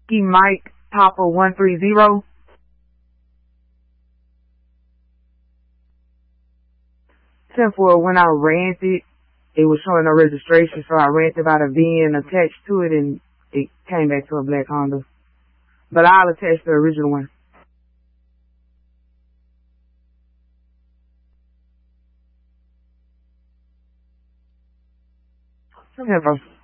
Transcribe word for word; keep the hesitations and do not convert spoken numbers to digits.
Whiskey Mike Papa one three zero. Except for when I rented, it was showing no registration, so I rented out a V I N attached to it, and it came back to a black Honda. But I'll attach the original one. Okay, bro.